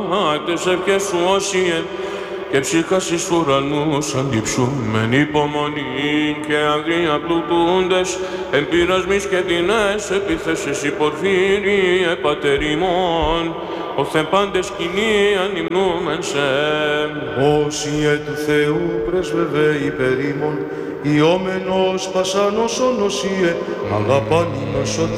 τες ευχές σου όσιε και ψύχας εις ουρανούς αντιψούμεν υπομονή και αγρία πλουτούντες εμπειρασμής και δεινές επιθέσεις υπορφύριε Πατέρ ημών ο πάντες κοινοί ανυμνούμεν σε. Όσιε του Θεού πρεσβευέ υπερήμων, ιόμενος πασάνος ονοσίε, αγαπάνινος ο